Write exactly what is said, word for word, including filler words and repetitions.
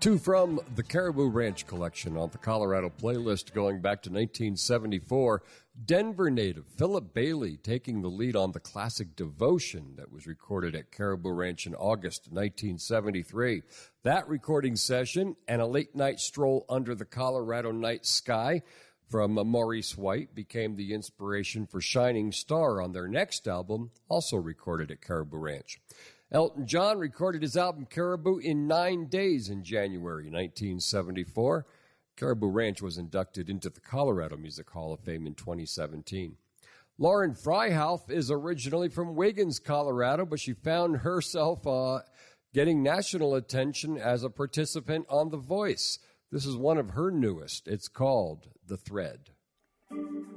Two from the Caribou Ranch collection on the Colorado playlist going back to nineteen seventy-four. Denver native Philip Bailey taking the lead on the classic Devotion that was recorded at Caribou Ranch in August nineteen seventy-three. That recording session and a late night stroll under the Colorado night sky from Maurice White became the inspiration for Shining Star on their next album, also recorded at Caribou Ranch. Elton John recorded his album Caribou in nine days in January nineteen seventy-four. Caribou Ranch was inducted into the Colorado Music Hall of Fame in twenty seventeen. Lauren Freihoff is originally from Wiggins, Colorado, but she found herself uh, getting national attention as a participant on The Voice. This is one of her newest. It's called The Thread.